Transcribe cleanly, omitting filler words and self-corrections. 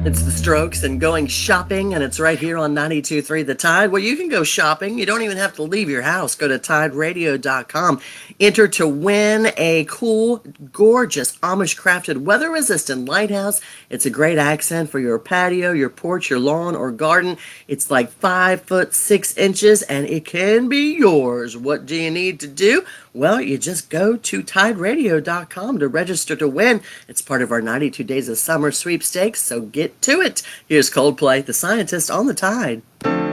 It's the Strokes and going shopping, and it's right here on 92.3 The Tide. Well, you can go shopping. You don't even have to leave your house. Go to tideradio.com. Enter to win a cool, gorgeous Amish crafted weather resistant lighthouse. It's a great accent for your patio, your porch, your lawn, or garden. It's like 5'6" and it can be yours. What do you need to do? Well, you just go to tideradio.com to register to win. It's part of our 92 Days of Summer sweepstakes, so get to it. Here's Coldplay, The Scientist on the Tide.